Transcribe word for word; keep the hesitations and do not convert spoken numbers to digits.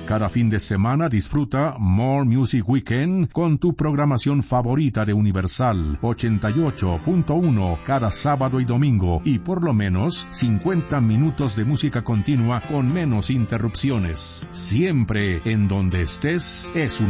Cada fin de semana disfruta More Music Weekend con tu programación favorita de Universal ochenta y ocho punto uno cada sábado y domingo, y por lo menos cincuenta minutos de música continua con menos interrupciones. Siempre en donde estés es un